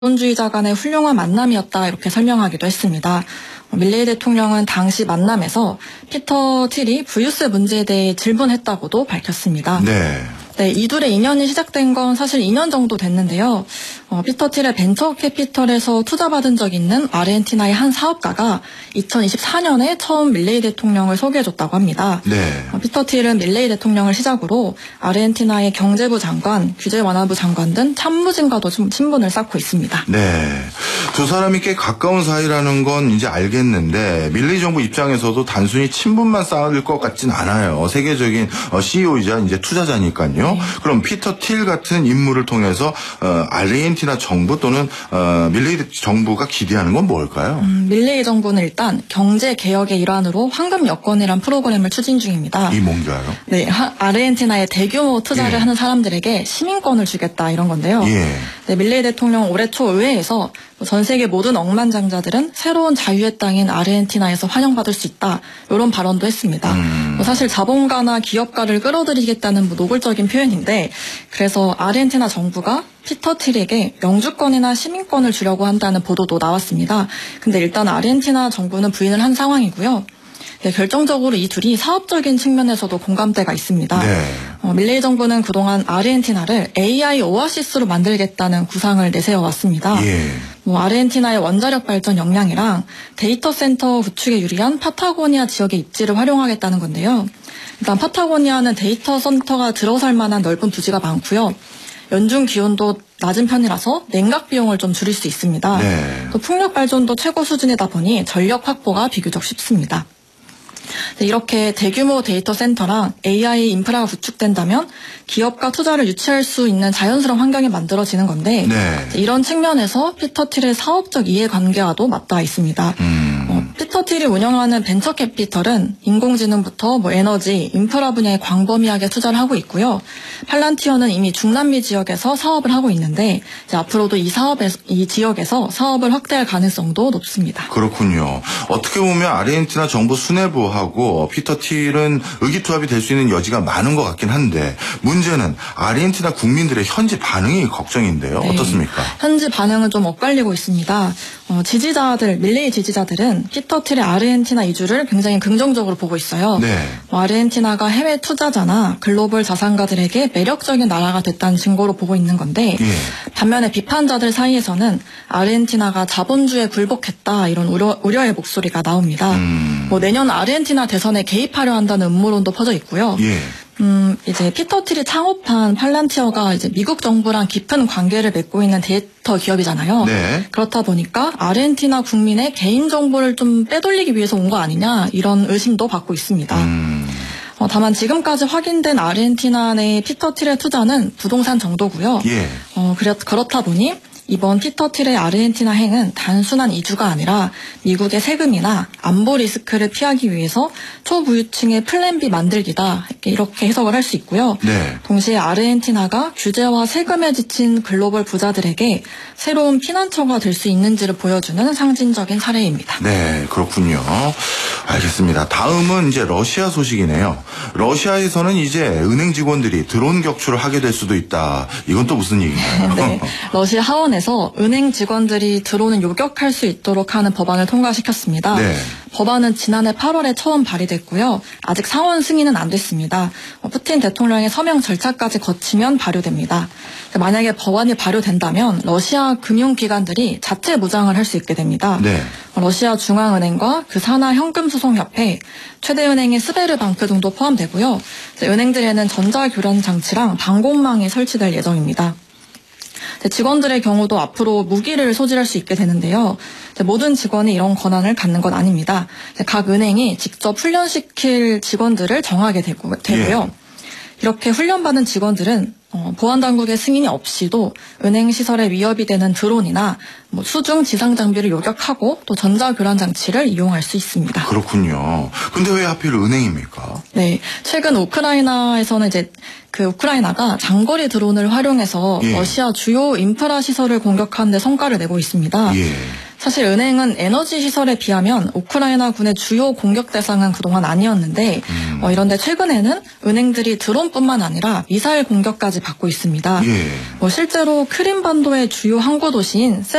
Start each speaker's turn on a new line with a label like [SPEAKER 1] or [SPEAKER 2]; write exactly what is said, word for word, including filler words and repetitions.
[SPEAKER 1] 자본주의자 간의 훌륭한 만남이었다 이렇게 설명하기도 했습니다. 밀레이 대통령은 당시 만남에서 피터 틸이 부유세 문제에 대해 질문했다고도 밝혔습니다.
[SPEAKER 2] 네.
[SPEAKER 1] 네, 이둘의 인연이 시작된 건 사실 이 년 정도 됐는데요. 어, 피터 틸의 벤처 캐피털에서 투자받은 적 있는 아르헨티나의 한 사업가가 이천이십사 년에 처음 밀레이 대통령을 소개해줬다고 합니다.
[SPEAKER 2] 네.
[SPEAKER 1] 어, 피터 틸은 밀레이 대통령을 시작으로 아르헨티나의 경제부 장관, 규제완화부 장관 등 참모진과도 좀 친분을 쌓고 있습니다.
[SPEAKER 2] 네. 두 사람이 꽤 가까운 사이라는 건 이제 알겠는데 밀레이 정부 입장에서도 단순히 친분만 쌓을 것 같진 않아요. 세계적인 씨이오이자 이제 투자자니까요. 네. 그럼 피터 틸 같은 인물을 통해서 어, 아르헨티나 정부 또는 어, 밀레이 정부가 기대하는 건 뭘까요?
[SPEAKER 1] 음, 밀레이 정부는 일단 경제 개혁의 일환으로 황금 여권이란 프로그램을 추진 중입니다.
[SPEAKER 2] 이 뭔가요?
[SPEAKER 1] 네, 하, 아르헨티나에 대규모 투자를 예. 하는 사람들에게 시민권을 주겠다 이런 건데요.
[SPEAKER 2] 예.
[SPEAKER 1] 네, 밀레이 대통령 올해 초 의회에서 전 세계 모든 억만장자들은 새로운 자유의 땅인 아르헨티나에서 환영받을 수 있다 이런 발언도 했습니다.
[SPEAKER 2] 음.
[SPEAKER 1] 뭐 사실 자본가나 기업가를 끌어들이겠다는 뭐 노골적인 표현인데 그래서 아르헨티나 정부가 피터 틸에게 영주권이나 시민권을 주려고 한다는 보도도 나왔습니다. 근데 일단 아르헨티나 정부는 부인을 한 상황이고요. 네, 결정적으로 이 둘이 사업적인 측면에서도 공감대가 있습니다.
[SPEAKER 2] 네.
[SPEAKER 1] 어, 밀레이 정부는 그동안 아르헨티나를 에이아이 오아시스로 만들겠다는 구상을 내세워왔습니다.
[SPEAKER 2] 예.
[SPEAKER 1] 뭐 아르헨티나의 원자력 발전 역량이랑 데이터 센터 구축에 유리한 파타고니아 지역의 입지를 활용하겠다는 건데요. 일단 파타고니아는 데이터 센터가 들어설 만한 넓은 부지가 많고요. 연중 기온도 낮은 편이라서 냉각 비용을 좀 줄일 수 있습니다.
[SPEAKER 2] 네.
[SPEAKER 1] 또 풍력 발전도 최고 수준이다 보니 전력 확보가 비교적 쉽습니다. 이렇게 대규모 데이터 센터랑 에이아이 인프라가 구축된다면 기업과 투자를 유치할 수 있는 자연스러운 환경이 만들어지는 건데
[SPEAKER 2] 네.
[SPEAKER 1] 이런 측면에서 피터 틸의 사업적 이해관계와도 맞닿아 있습니다.
[SPEAKER 2] 음.
[SPEAKER 1] 어, 피터 틸이 운영하는 벤처 캐피털은 인공지능부터 뭐 에너지, 인프라 분야에 광범위하게 투자를 하고 있고요. 팔란티어는 이미 중남미 지역에서 사업을 하고 있는데 이제 앞으로도 이 사업에 이 지역에서 사업을 확대할 가능성도 높습니다.
[SPEAKER 2] 그렇군요. 어떻게 보면 아르헨티나 정부 수뇌부하고 피터 틸은 의기투합이 될 수 있는 여지가 많은 것 같긴 한데 문제는 아르헨티나 국민들의 현지 반응이 걱정인데요.
[SPEAKER 1] 네.
[SPEAKER 2] 어떻습니까?
[SPEAKER 1] 현지 반응은 좀 엇갈리고 있습니다. 어, 지지자들, 밀레이 지지자들은 피터 틸의 아르헨티나 이주를 굉장히 긍정적으로 보고 있어요.
[SPEAKER 2] 네.
[SPEAKER 1] 뭐 아르헨티나가 해외 투자자나 글로벌 자산가들에게 매력적인 나라가 됐다는 증거로 보고 있는 건데
[SPEAKER 2] 예.
[SPEAKER 1] 반면에 비판자들 사이에서는 아르헨티나가 자본주의에 굴복했다 이런 우려, 우려의 목소리가 나옵니다.
[SPEAKER 2] 음.
[SPEAKER 1] 뭐 내년 아르헨티나 대선에 개입하려 한다는 음모론도 퍼져 있고요.
[SPEAKER 2] 예.
[SPEAKER 1] 음, 이제 피터 틸이 창업한 팔란티어가 이제 미국 정부랑 깊은 관계를 맺고 있는 데이터 기업이잖아요.
[SPEAKER 2] 네.
[SPEAKER 1] 그렇다 보니까 아르헨티나 국민의 개인 정보를 좀 빼돌리기 위해서 온 거 아니냐 이런 의심도 받고 있습니다.
[SPEAKER 2] 음.
[SPEAKER 1] 어, 다만 지금까지 확인된 아르헨티나 내 피터 틸의 투자는 부동산 정도고요.
[SPEAKER 2] 예.
[SPEAKER 1] 어, 그렇, 그렇다 보니 이번 피터 틸의 아르헨티나 행은 단순한 이주가 아니라 미국의 세금이나 안보 리스크를 피하기 위해서 초부유층의 플랜 B 만들기다 이렇게 해석을 할 수 있고요.
[SPEAKER 2] 네.
[SPEAKER 1] 동시에 아르헨티나가 규제와 세금에 지친 글로벌 부자들에게 새로운 피난처가 될 수 있는지를 보여주는 상징적인 사례입니다.
[SPEAKER 2] 네, 그렇군요. 알겠습니다. 다음은 이제 러시아 소식이네요. 러시아에서는 이제 은행 직원들이 드론 격추를 하게 될 수도 있다. 이건 또 무슨 얘기인가요?
[SPEAKER 1] 네, 러시아 하원에서 은행 직원들이 드론을 요격할 수 있도록 하는 법안을 통과시켰습니다.
[SPEAKER 2] 네.
[SPEAKER 1] 법안은 지난해 팔월에 처음 발의됐고요. 아직 상원 승인은 안 됐습니다. 푸틴 대통령의 서명 절차까지 거치면 발효됩니다. 만약에 법안이 발효된다면 러시아 금융기관들이 자체 무장을 할 수 있게 됩니다.
[SPEAKER 2] 네.
[SPEAKER 1] 러시아 중앙은행과 그 산하 현금수송협회, 최대은행의 스베르방크 등도 포함되고요. 은행들에는 전자교란 장치랑 방공망이 설치될 예정입니다. 직원들의 경우도 앞으로 무기를 소지할 수 있게 되는데요. 모든 직원이 이런 권한을 갖는 건 아닙니다. 각 은행이 직접 훈련시킬 직원들을 정하게 되고, 되고요. 예. 이렇게 훈련받은 직원들은 어, 보안당국의 승인이 없이도 은행 시설에 위협이 되는 드론이나 뭐 수중 지상 장비를 요격하고 또 전자교란 장치를 이용할 수 있습니다.
[SPEAKER 2] 그렇군요. 근데 왜 하필 은행입니까?
[SPEAKER 1] 네, 최근 우크라이나에서는 이제 그 우크라이나가 장거리 드론을 활용해서
[SPEAKER 2] 예.
[SPEAKER 1] 러시아 주요 인프라 시설을 공격하는 데 성과를 내고 있습니다.
[SPEAKER 2] 예.
[SPEAKER 1] 사실 은행은 에너지 시설에 비하면 우크라이나 군의 주요 공격 대상은 그동안 아니었는데
[SPEAKER 2] 음.
[SPEAKER 1] 어, 이런데 최근에는 은행들이 드론뿐만 아니라 미사일 공격까지 받고 있습니다.
[SPEAKER 2] 예.
[SPEAKER 1] 뭐 실제로 크림반도의 주요 항구 도시인